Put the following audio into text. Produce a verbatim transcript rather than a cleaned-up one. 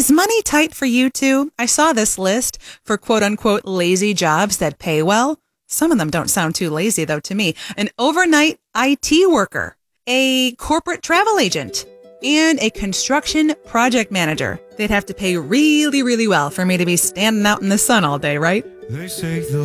Is money tight for you too? I saw this list for quote-unquote lazy jobs that pay well. Some of them don't sound too lazy, though, to me. An overnight I T worker, a corporate travel agent, and a construction project manager. They'd have to pay really, really well for me to be standing out in the sun all day, right? They say the